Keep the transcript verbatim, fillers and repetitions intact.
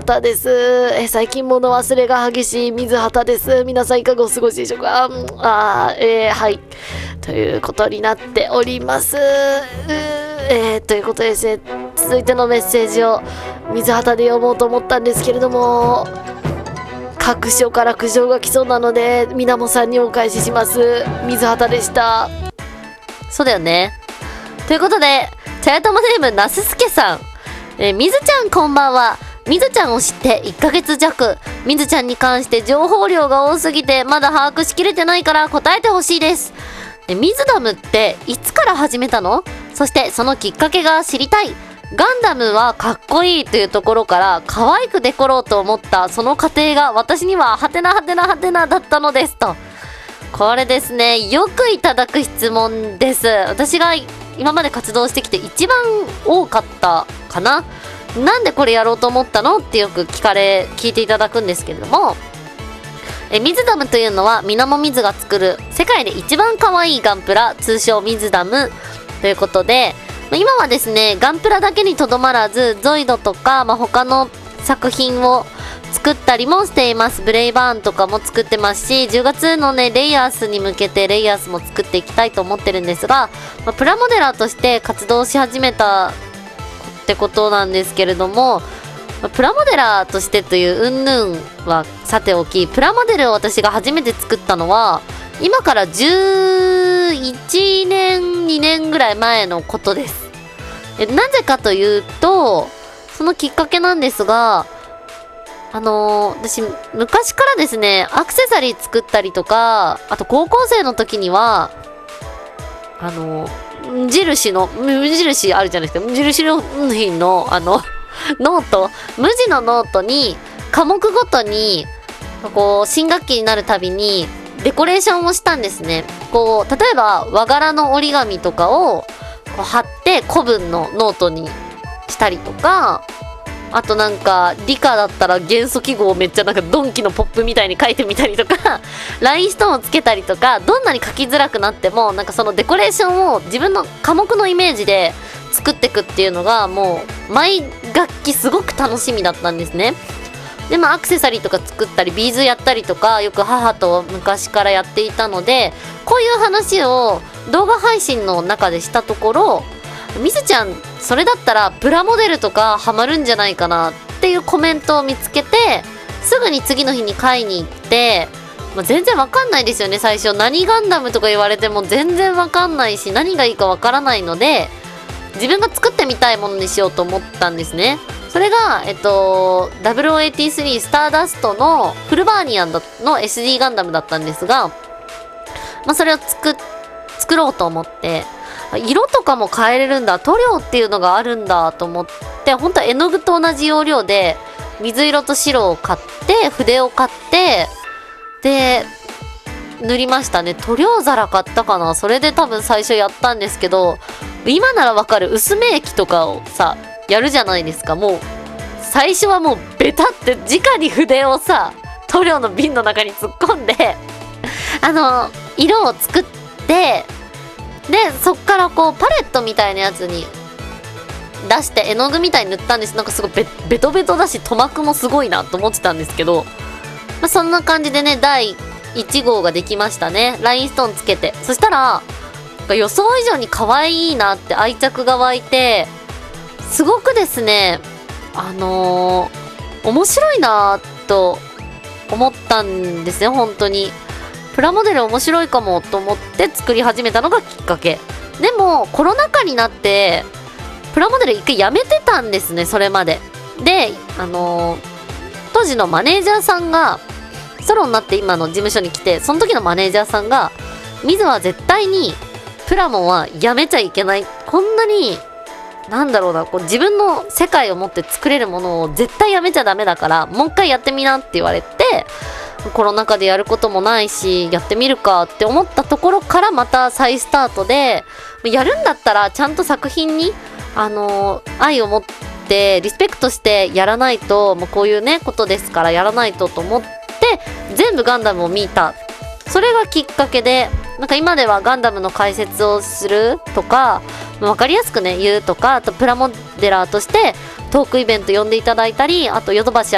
畑です。え最近物忘れが激しい水畑です。皆さんいかがお過ごしでしょうか。あーあー、えー、はいということになっております。うえー、ということでですね、続いてのメッセージを水畑で読もうと思ったんですけれども、各所から苦情が来そうなのでみなもさんにお返しします。水畑でした。 そうだよね。ということで、茶屋友ネームなすすけさん、えー、みずちゃんこんばんは。みずちゃんを知っていっかげつ弱。みずちゃんに関して情報量が多すぎてまだ把握しきれてないから答えてほしいです。えミズダムっていつから始めたの？そしてそのきっかけが知りたい。ガンダムはかっこいいというところから可愛くデコろうと思ったその過程が私にはハテナハテナハテナだったのですと。これですね、よくいただく質問です。私が今まで活動してきて一番多かったかな。なんでこれやろうと思ったのってよく聞かれ聞いていただくんですけれども、えミズダムというのは水面水が作る世界で一番可愛いガンプラ、通称ミズダムということで、今はですねガンプラだけにとどまらずゾイドとか、まあ、他の作品を作ったりもしています。ブレイバーンとかも作ってますし、じゅうがつのねレイヤースに向けてレイヤースも作っていきたいと思ってるんですが、まあ、プラモデラーとして活動し始めたってことなんですけれども、まあ、プラモデラーとしてという云々はさておき、プラモデルを私が初めて作ったのは今からじゅういちねんにねんぐらい前のことです。えなぜかというと、そのきっかけなんですが、あのー、私昔からですねアクセサリー作ったりとか、あと高校生の時にはあのー、無印の無印あるじゃないですか、無印良品のあのノート、無地のノートに科目ごとにこう新学期になるたびにデコレーションをしたんですね。こう例えば和柄の折り紙とかをこう貼って古文のノートにしたりとか、あとなんか理科だったら元素記号をめっちゃなんかドンキのポップみたいに書いてみたりとかラインストーンをつけたりとか、どんなに書きづらくなってもなんかそのデコレーションを自分の科目のイメージで作っていくっていうのがもう毎学期すごく楽しみだったんですね。でもアクセサリーとか作ったりビーズやったりとかよく母と昔からやっていたので、こういう話を動画配信の中でしたところ、みずちゃんそれだったらプラモデルとかハマるんじゃないかなっていうコメントを見つけて、すぐに次の日に買いに行って、まあ、全然わかんないですよね。最初何ガンダムとか言われても全然わかんないし何がいいかわからないので、自分が作ってみたいものにしようと思ったんですね。それがえっとダブルオーエイティースリースターダストのフルバーニアンの エスディー ガンダムだったんですが、まあ、それを作作ろうと思って、色とかも変えれるんだ、塗料っていうのがあるんだと思って、本当は絵の具と同じ要領で水色と白を買って筆を買ってで塗りましたね。塗料皿買ったかな、それで多分最初やったんですけど、今ならわかる薄め液とかをさやるじゃないですか。もう最初はもうベタって直に筆をさ塗料の瓶の中に突っ込んであの色を作って、でそっからこうパレットみたいなやつに出して絵の具みたいに塗ったんです。なんかすごい ベ, ベトベトだし塗膜もすごいなと思ってたんですけど、まあ、そんな感じでねだいいち号ができましたね。ラインストーンつけて、そしたら予想以上に可愛いなって愛着が湧いて、すごくですねあのー、面白いなと思ったんですね。本当にプラモデル面白いかもと思って作り始めたのがきっかけ。でもコロナ禍になってプラモデル一回やめてたんですね、それまで。であのー、当時のマネージャーさんがソロになって今の事務所に来て、その時のマネージャーさんがミズは絶対にプラモンはやめちゃいけない、こんなになんだろうな、こう自分の世界を持って作れるものを絶対やめちゃダメだからもう一回やってみなって言われて、コロナ禍でやることもないしやってみるかって思ったところからまた再スタートで、やるんだったらちゃんと作品にあのー、愛を持ってリスペクトしてやらないと、もうこういうねことですからやらないとと思って全部ガンダムを見た。それがきっかけで、なんか今ではガンダムの解説をするとか分かりやすくね言うとか、あとプラモデラーとしてトークイベント呼んでいただいたり、あとヨドバシ